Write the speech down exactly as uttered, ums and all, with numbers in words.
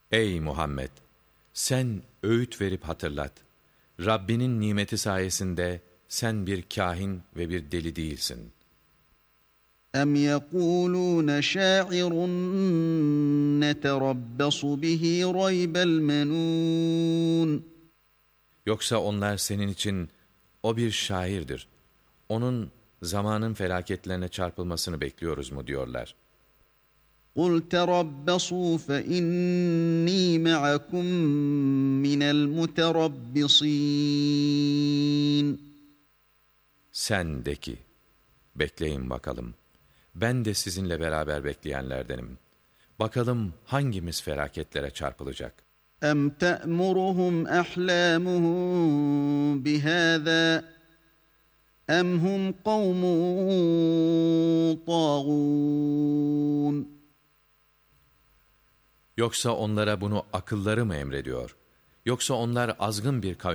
Ey Muhammed! Sen öğüt verip hatırlat. Rabbinin nimeti sayesinde sen bir kâhin ve bir deli değilsin. اَمْ يَقُولُونَ شَاعِرٌ نَتَرَبَّصُ بِهِ رَيْبَ الْمَنُونَ Yoksa onlar senin için o bir şairdir, onun zamanın felaketlerine çarpılmasını bekliyoruz mu diyorlar. قُلْ تَرَبَّصُوا فَإِنِّي مَعَكُمْ مِنَ الْمُتَرَبِّصِينَ Sen de ki, bekleyin bakalım, ben de sizinle beraber bekleyenlerdenim. Bakalım hangimiz felaketlere çarpılacak? اَمْ تَأْمُرُهُمْ أَحْلَامُهُمْ بِهَذَا اَمْ هُمْ قَوْمٌ طَاغُونَ Yoksa onlara bunu akılları mı emrediyor? Yoksa onlar azgın bir kavim